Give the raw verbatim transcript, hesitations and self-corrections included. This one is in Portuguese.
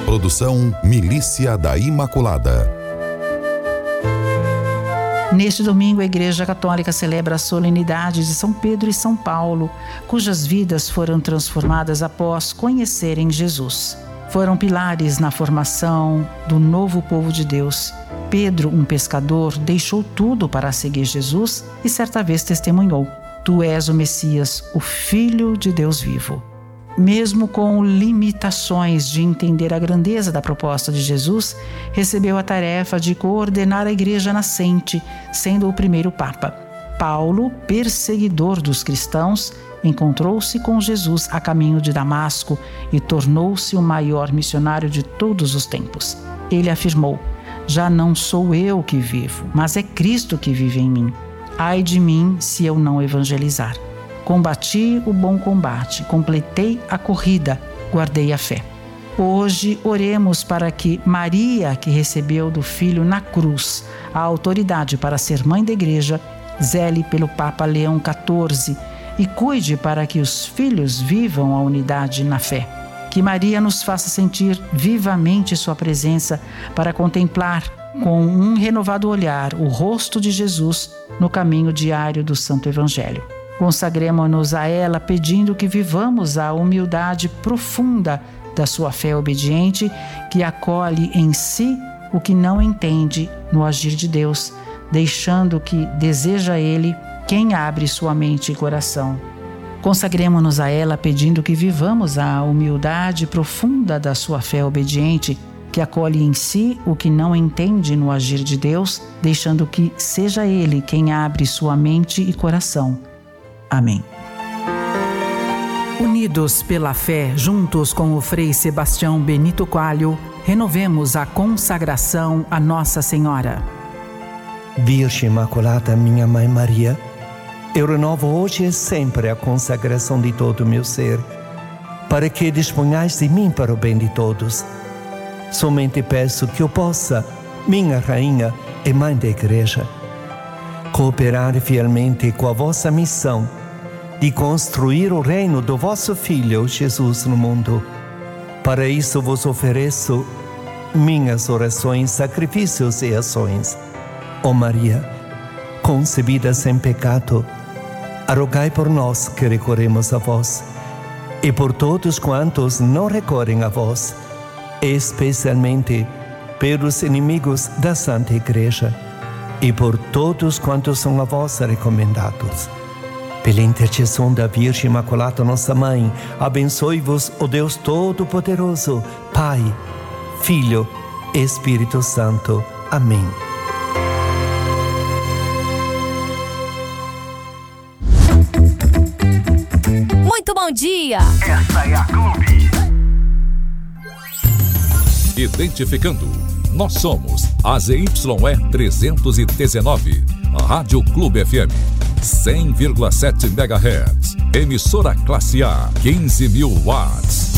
Produção Milícia da Imaculada. Neste domingo, a Igreja Católica celebra a solenidade de São Pedro e São Paulo, cujas vidas foram transformadas após conhecerem Jesus. Foram pilares na formação do novo povo de Deus. Pedro, um pescador, deixou tudo para seguir Jesus e certa vez testemunhou: Tu és o Messias, o Filho de Deus vivo. Mesmo com limitações de entender a grandeza da proposta de Jesus, recebeu a tarefa de coordenar a Igreja nascente, sendo o primeiro Papa. Paulo, perseguidor dos cristãos, encontrou-se com Jesus a caminho de Damasco e tornou-se o maior missionário de todos os tempos. Ele afirmou: Já não sou eu que vivo, mas é Cristo que vive em mim. Ai de mim se eu não evangelizar. Combati o bom combate, completei a corrida, guardei a fé. Hoje oremos para que Maria, que recebeu do Filho na cruz a autoridade para ser mãe da Igreja, zele pelo Papa Leão quatorze e cuide para que os filhos vivam a unidade na fé. Que Maria nos faça sentir vivamente sua presença para contemplar com um renovado olhar o rosto de Jesus no caminho diário do Santo Evangelho. Consagremo-nos a ela pedindo que vivamos a humildade profunda da sua fé obediente, que acolhe em si o que não entende no agir de Deus, deixando que deseja Ele quem abre sua mente e coração. Consagremo-nos a ela pedindo que vivamos a humildade profunda da sua fé obediente, que acolhe em si o que não entende no agir de Deus, deixando que seja Ele quem abre sua mente e coração. Amém. Unidos pela fé, juntos com o Frei Sebastião Benito Coelho, renovemos a consagração a Nossa Senhora. Virgem Imaculada, minha Mãe Maria, eu renovo hoje e sempre a consagração de todo o meu ser, para que disponhais de mim para o bem de todos. Somente peço que eu possa, minha Rainha e Mãe da Igreja, cooperar fielmente com a vossa missão de construir o reino do vosso Filho, Jesus, no mundo. Para isso vos ofereço minhas orações, sacrifícios e ações. Ó Maria, concebida sem pecado, rogai por nós que recorremos a vós, e por todos quantos não recorrem a vós, especialmente pelos inimigos da Santa Igreja, e por todos quantos são a vós recomendados. Pela intercessão da Virgem Imaculada, nossa Mãe, abençoe-vos o Deus Todo-Poderoso, Pai, Filho e Espírito Santo. Amém. Muito bom dia! Essa é a Clube. Identificando. Nós somos a Z Y E trezentos e dezenove, Rádio Clube F M, cem vírgula sete megahertz, emissora classe A, quinze mil watts.